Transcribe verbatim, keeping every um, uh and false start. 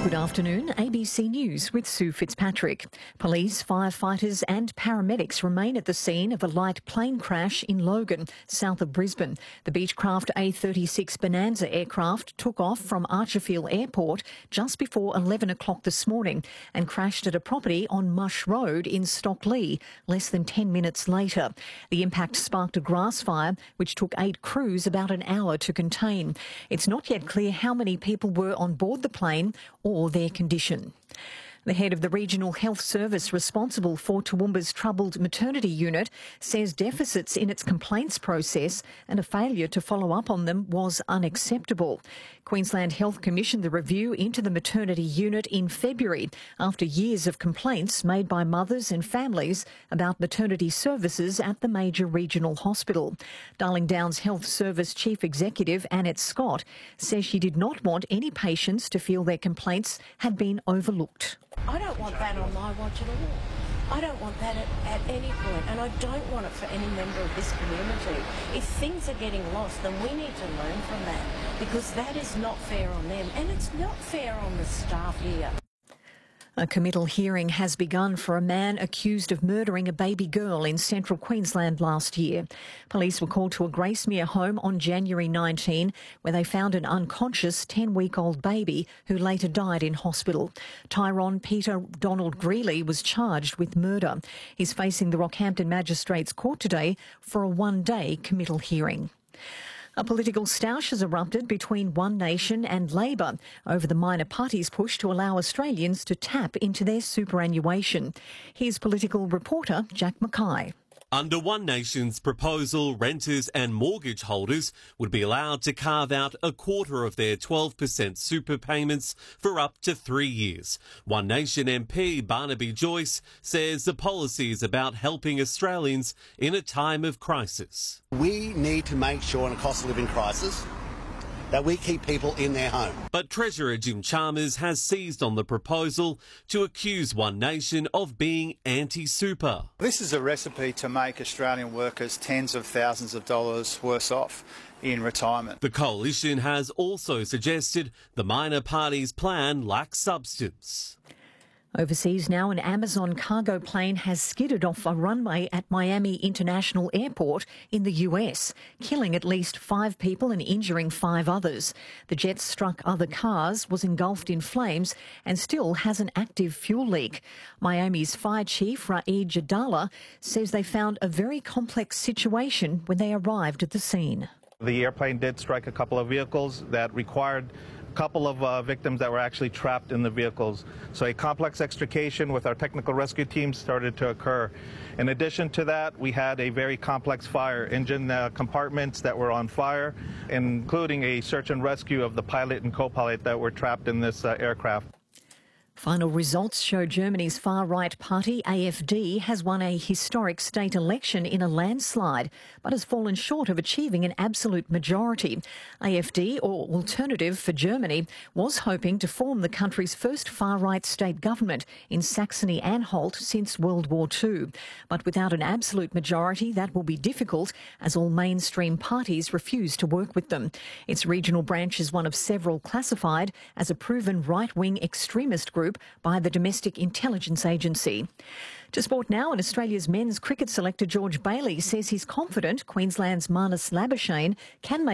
Good afternoon, A B C News with Sue Fitzpatrick. Police, firefighters and paramedics remain at the scene of a light plane crash in Logan, south of Brisbane. The Beechcraft A thirty-six Bonanza aircraft took off from Archerfield Airport just before eleven o'clock this morning and crashed at a property on Mush Road in Stockley less than ten minutes later. The impact sparked a grass fire which took eight crews about an hour to contain. It's not yet clear how many people were on board the plane or their condition. The head of the Regional Health Service responsible for Toowoomba's troubled maternity unit says deficits in its complaints process and a failure to follow up on them was unacceptable. Queensland Health commissioned the review into the maternity unit in February after years of complaints made by mothers and families about maternity services at the major regional hospital. Darling Downs Health Service Chief Executive Annette Scott says she did not want any patients to feel their complaints had been overlooked. I don't want that on my watch at all. I don't want that at, at any point, and I don't want it for any member of this community. If things are getting lost, then we need to learn from that, because that is not fair on them, and it's not fair on the staff here. A committal hearing has begun for a man accused of murdering a baby girl in central Queensland last year. Police were called to a Gracemere home on January nineteenth, where they found an unconscious ten-week-old baby who later died in hospital. Tyrone Peter Donald Greeley was charged with murder. He's facing the Rockhampton Magistrates Court today for a one-day committal hearing. A political stoush has erupted between One Nation and Labor over the minor party's push to allow Australians to tap into their superannuation. Here's political reporter Jack Mackay. Under One Nation's proposal, renters and mortgage holders would be allowed to carve out a quarter of their twelve percent super payments for up to three years. One Nation M P Barnaby Joyce says the policy is about helping Australians in a time of crisis. We need to make sure in a cost of living crisis that we keep people in their home. But Treasurer Jim Chalmers has seized on the proposal to accuse One Nation of being anti-super. This is a recipe to make Australian workers tens of thousands of dollars worse off in retirement. The coalition has also suggested the minor party's plan lacks substance. Overseas now, an Amazon cargo plane has skidded off a runway at Miami International Airport in the U S, killing at least five people and injuring five others. The jet struck other cars, was engulfed in flames and still has an active fuel leak. Miami's fire chief, Raed Jadala, says they found a very complex situation when they arrived at the scene. The airplane did strike a couple of vehicles that required a couple of uh, victims that were actually trapped in the vehicles. So a complex extrication with our technical rescue team started to occur. In addition to that, we had a very complex fire, engine uh, compartments that were on fire, including a search and rescue of the pilot and co-pilot that were trapped in this uh, aircraft. Final results show Germany's far-right party, A F D, has won a historic state election in a landslide, but has fallen short of achieving an absolute majority. A F D, or Alternative for Germany, was hoping to form the country's first far-right state government in Saxony-Anhalt since World War Two. But without an absolute majority, that will be difficult, as all mainstream parties refuse to work with them. Its regional branch is one of several classified as a proven right-wing extremist group by the Domestic Intelligence Agency. To sport now, and Australia's men's cricket selector George Bailey says he's confident Queensland's Marnus Labuschagne can make